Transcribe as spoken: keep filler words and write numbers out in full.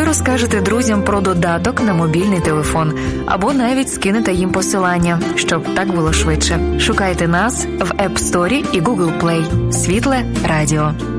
розкажете друзям про додаток на мобільний телефон, або навіть скинете їм посилання, щоб так було швидше. Шукайте нас в App Store і Google Play. Світле радіо.